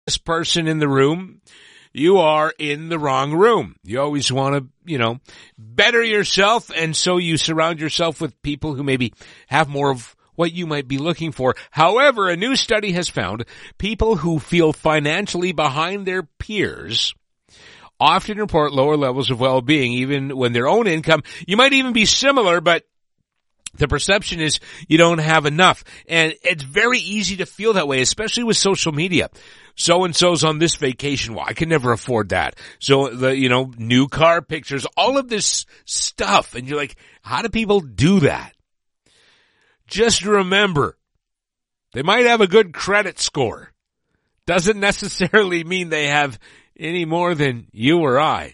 smartest person in the room, you are in the wrong room. You always want to, better yourself, and so you surround yourself with people who maybe have more of what you might be looking for. However, a new study has found people who feel financially behind their peers often report lower levels of well-being, even when their own income, you might even be similar, but the perception is you don't have enough. And it's very easy to feel that way, especially with social media. So-and-so's on this vacation. Well, I can never afford that. So new car pictures, all of this stuff. And you're like, how do people do that? Just remember, they might have a good credit score. Doesn't necessarily mean they have any more than you or I.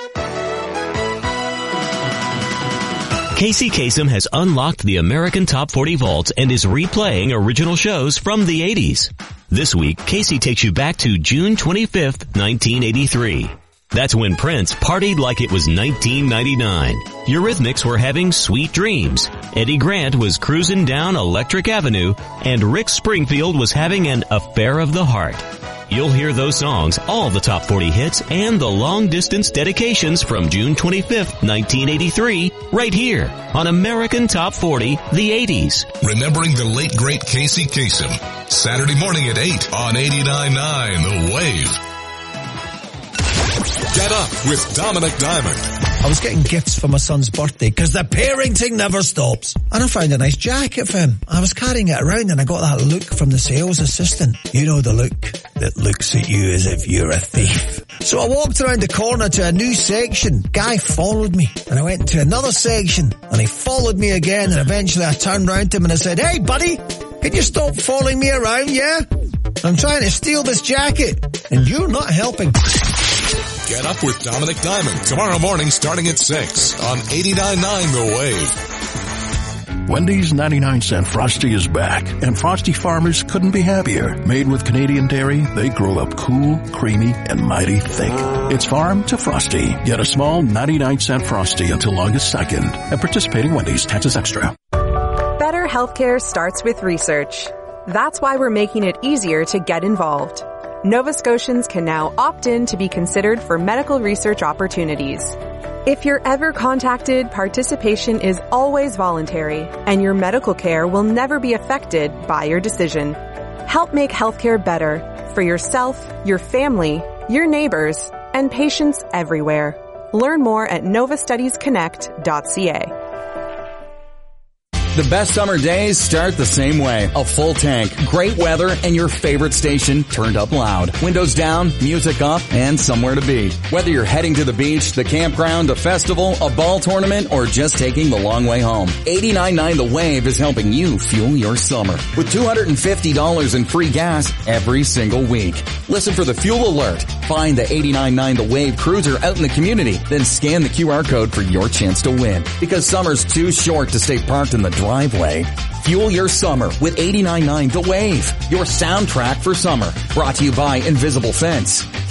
Casey Kasem has unlocked the American Top 40 vaults and is replaying original shows from the 80s. This week, Casey takes you back to June 25th, 1983. That's when Prince partied like it was 1999. Eurythmics were having Sweet Dreams. Eddie Grant was cruising down Electric Avenue, and Rick Springfield was having an affair of the heart. You'll hear those songs, all the top 40 hits, and the long-distance dedications from June 25th, 1983, right here on American Top 40, the 80s. Remembering the late, great Casey Kasem. Saturday morning at 8 on 89.9 The Wave. Get up with Dominic Diamond. I was getting gifts for my son's birthday because the parenting never stops. And I found a nice jacket for him. I was carrying it around and I got that look from the sales assistant. You know, the look that looks at you as if you're a thief. So I walked around the corner to a new section. Guy followed me and I went to another section and he followed me again, and eventually I turned round to him and I said, "Hey buddy, can you stop following me around, yeah? I'm trying to steal this jacket and you're not helping." Get up with Dominic Diamond tomorrow morning starting at 6 on 89.9 The Wave. Wendy's 99-cent Frosty is back, and Frosty farmers couldn't be happier. Made with Canadian dairy, they grow up cool, creamy, and mighty thick. It's farm to Frosty. Get a small 99-cent Frosty until August 2nd at participating Wendy's. Taxes extra. Better healthcare starts with research. That's why we're making it easier to get involved. Nova Scotians can now opt in to be considered for medical research opportunities. If you're ever contacted, participation is always voluntary, and your medical care will never be affected by your decision. Help make healthcare better for yourself, your family, your neighbors, and patients everywhere. Learn more at novastudiesconnect.ca. The best summer days start the same way. A full tank, great weather, and your favorite station turned up loud. Windows down, music up, and somewhere to be. Whether you're heading to the beach, the campground, a festival, a ball tournament, or just taking the long way home, 89.9 The Wave is helping you fuel your summer with $250 in free gas every single week. Listen for the fuel alert. Find the 89.9 The Wave cruiser out in the community, then scan the QR code for your chance to win. Because summer's too short to stay parked in the driveway. Fuel your summer with 89.9 The Wave, your soundtrack for summer. Brought to you by Invisible Fence.